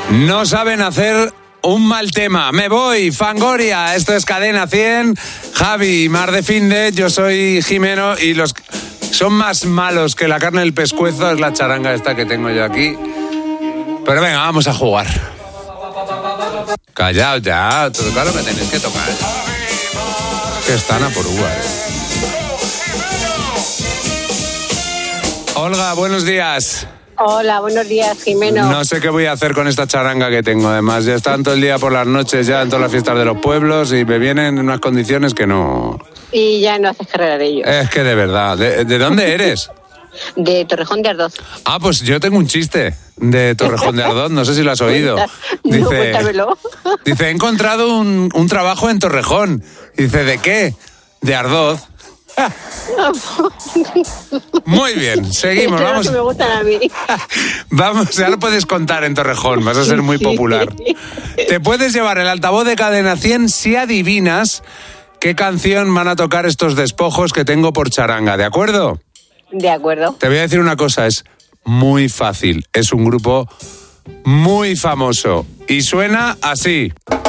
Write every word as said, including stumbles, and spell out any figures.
No saben hacer un mal tema. Me voy, Fangoria. Esto es Cadena cien. Javi, Mar de Finde, yo soy Jimeno y los son más malos que la carne del pescuezo es la charanga esta que tengo yo aquí. Pero venga, vamos a jugar. Callaos ya, todo claro que tenéis que tocar. Que están a por uvas. Olga, buenos días. Hola, buenos días, Jimeno. No sé qué voy a hacer con esta charanga que tengo. Además, ya están todo el día por las noches ya en todas las fiestas de los pueblos y me vienen en unas condiciones que no... Y ya no haces carrera de ello. Es que de verdad. ¿De, de dónde eres? De Torrejón de Ardoz. Ah, pues yo tengo un chiste de Torrejón de Ardoz. No sé si lo has oído. Dice, no, cuéntamelo. Dice, he encontrado un, un trabajo en Torrejón. Dice, ¿de qué? De Ardoz. Muy bien, seguimos. Esto vamos. es lo que me gustan a mí. Vamos, ya lo puedes contar en Torrejón, vas a ser muy popular. Te puedes llevar el altavoz de Cadena cien si adivinas qué canción van a tocar estos despojos que tengo por charanga, ¿de acuerdo? De acuerdo. Te voy a decir una cosa, es muy fácil. Es un grupo muy famoso y suena así.